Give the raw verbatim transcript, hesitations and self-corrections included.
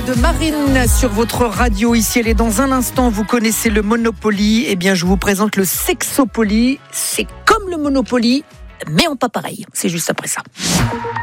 de Marine sur votre radio. Ici, elle est dans un instant. Vous connaissez le Monopoly. Eh bien, je vous présente le Sexopoly. C'est comme le Monopoly, mais en pas pareil. C'est juste après ça.